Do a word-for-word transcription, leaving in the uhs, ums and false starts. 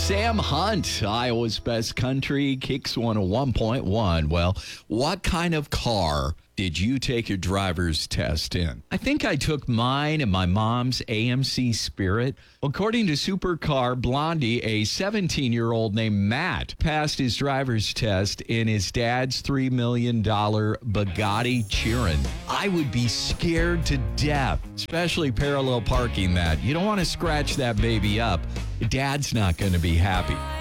Sam Hunt, Iowa's Best Country, Kicks one oh one point one. Well, what kind of car did you take your driver's test in? I think I took mine and my mom's A M C Spirit. According to Supercar Blondie, a seventeen-year-old named Matt passed his driver's test in his dad's three million dollars Bugatti Chiron. I would be scared to death, especially parallel parking that. You don't want to scratch that baby up. Dad's not going to be happy.